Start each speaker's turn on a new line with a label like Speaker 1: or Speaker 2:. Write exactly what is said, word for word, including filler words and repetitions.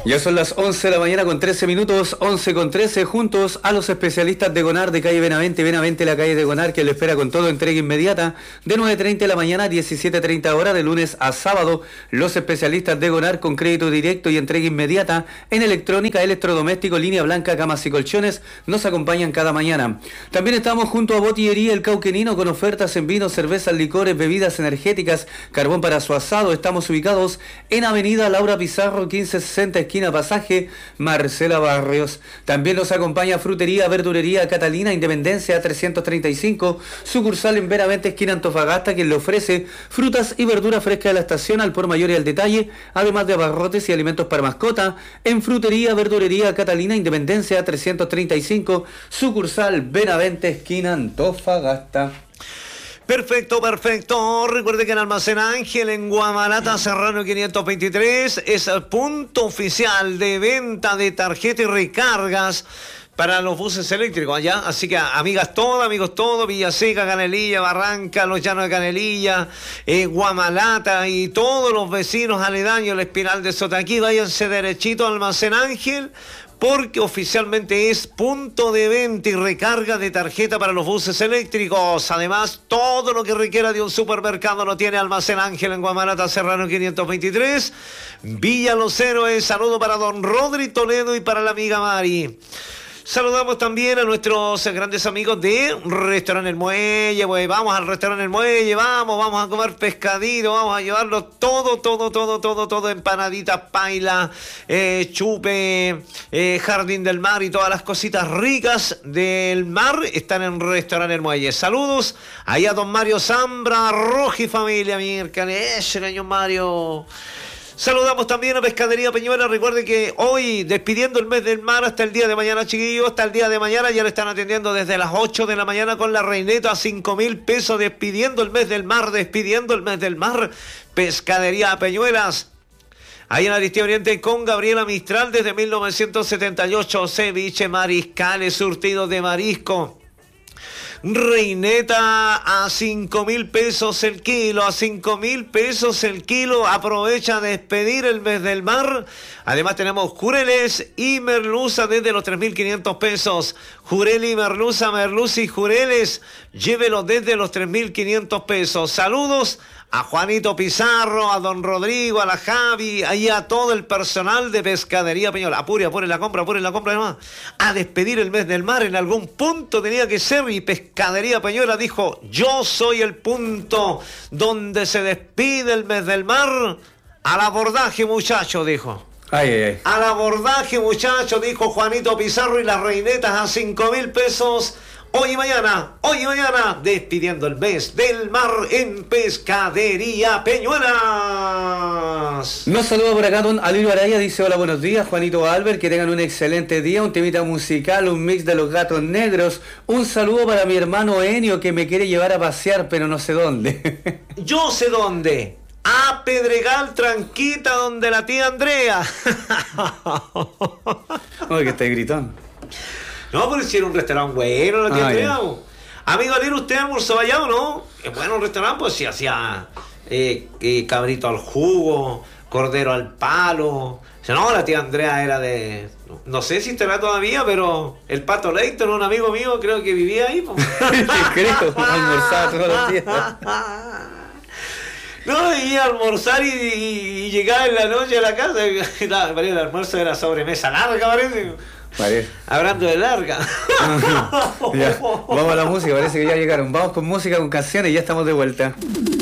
Speaker 1: Ya son las once de la mañana con trece minutos, once con trece, juntos a los especialistas de Gonar de calle Benavente, Benavente la calle de Gonar, que le espera con todo, entrega inmediata, de nueve treinta de la mañana a diecisiete treinta horas, de lunes a sábado. Los especialistas de Gonar con crédito directo y entrega inmediata en electrónica, electrodoméstico, línea blanca, camas y colchones, nos acompañan cada mañana. También estamos junto a Botillería El Cauquenino con ofertas en vinos, cervezas, licores, bebidas energéticas, carbón para su asado. Estamos ubicados en Avenida Laura Pizarro, quince sesenta, esquina Pasaje, Marcela Barrios. También nos acompaña Frutería, Verdurería Catalina, Independencia trescientos treinta y cinco, sucursal en Benavente, esquina Antofagasta, quien le ofrece frutas y verduras frescas de la estación al por mayor y al detalle, además de abarrotes y alimentos para mascota. En Frutería, Verdurería Catalina, Independencia trescientos treinta y cinco, sucursal Benavente, esquina Antofagasta.
Speaker 2: Perfecto, perfecto. Recuerde que en Almacén Ángel, en Guamalata, Serrano quinientos veintitrés, es el punto oficial de venta de tarjetas y recargas para los buses eléctricos allá. Así que amigas todas, amigos todos, Villaseca, Canelilla, Barranca, Los Llanos de Canelilla, eh, Guamalata y todos los vecinos aledaños, el Espinal de Sotaquí, váyanse derechito al Almacén Ángel, porque oficialmente es punto de venta y recarga de tarjeta para los buses eléctricos. Además, todo lo que requiera de un supermercado lo tiene Almacén Ángel en Guamalata, Serrano quinientos veintitrés. Villa Los Héroes, saludo para don Rodri Toledo y para la amiga Mari. Saludamos también a nuestros grandes amigos de Restaurante El Muelle, pues vamos al Restaurante El Muelle, vamos, vamos a comer pescadito, vamos a llevarlo todo, todo, todo, todo, todo, empanaditas, paila, eh, chupe, eh, jardín del mar y todas las cositas ricas del mar están en Restaurante El Muelle. Saludos ahí a don Mario Zambra, Roji familia, Mirka, señor Mario. Saludamos también a Pescadería Peñuela. Recuerden que hoy, despidiendo el mes del mar hasta el día de mañana, chiquillos, hasta el día de mañana ya le están atendiendo desde las ocho de la mañana con la reineta a cinco mil pesos, despidiendo el mes del mar, despidiendo el mes del mar. Pescadería Peñuelas. Ahí en Aristide Oriente con Gabriela Mistral desde mil novecientos setenta y ocho. Ceviche, mariscales, surtidos de marisco. Reineta a cinco mil pesos el kilo, a cinco mil pesos el kilo. Aprovecha a despedir el mes del mar. Además tenemos jureles y merluza desde los tres mil quinientos pesos. Jurel y merluza, merluza y jureles, llévelo desde los tres mil quinientos pesos. Saludos a Juanito Pizarro, a don Rodrigo, a la Javi, ahí a todo el personal de Pescadería Peñuela. Apure, apure la compra, apure la compra además. A despedir el mes del mar en algún punto tenía que ser, y Pescadería Peñuela dijo, yo soy el punto donde se despide el mes del mar. Al abordaje, muchacho, dijo.
Speaker 1: Ay, ay, ay.
Speaker 2: Al abordaje, muchacho, dijo Juanito Pizarro, y las reinetas a cinco mil pesos. Hoy y mañana, hoy y mañana, despidiendo el mes del mar en Pescadería Peñuelas.
Speaker 1: Nos saluda por acá don Alilo Araya, dice hola, buenos días, Juanito Albert, que tengan un excelente día, un temita musical, un mix de Los Gatos Negros. Un saludo para mi hermano Enio, que me quiere llevar a pasear, pero no sé dónde.
Speaker 2: Yo sé dónde. A Pedregal, tranquita, donde la tía Andrea.
Speaker 1: Oye, que está gritón.
Speaker 2: No, pero si era un restaurante bueno, la tía
Speaker 1: ah,
Speaker 2: Andrea. Amigo Aliro, ¿usted almorzó allá o no? Es bueno un restaurante, pues si hacía eh, eh, cabrito al jugo, cordero al palo. O sea, no, la tía Andrea era de... No sé si estará todavía, pero el Pato Leighton, un amigo mío, creo que vivía ahí. Pues.
Speaker 1: Creo, almorzaba todos los días.
Speaker 2: No, y a almorzar y, y, y llegar en la noche a la casa. La, el almuerzo era sobremesa larga, parece.
Speaker 1: Vale.
Speaker 2: Hablando de larga.
Speaker 1: Ya, vamos a la música, parece que ya llegaron. Vamos con música, con canciones y ya estamos de vuelta.